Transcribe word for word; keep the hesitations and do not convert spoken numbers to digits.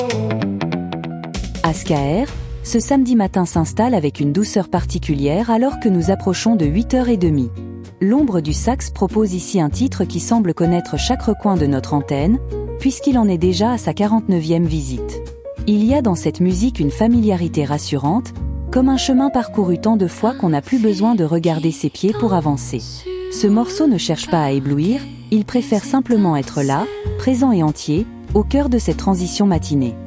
Ascaer, ce samedi matin s'installe avec une douceur particulière alors que nous approchons de huit heures trente. L'ombre du sax propose ici un titre qui semble connaître chaque recoin de notre antenne, puisqu'il en est déjà à sa quarante-neuvième visite. Il y a dans cette musique une familiarité rassurante, comme un chemin parcouru tant de fois qu'on n'a plus besoin de regarder ses pieds pour avancer. Ce morceau ne cherche pas à éblouir, il préfère simplement être là, présent et entier, au cœur de cette transition matinée.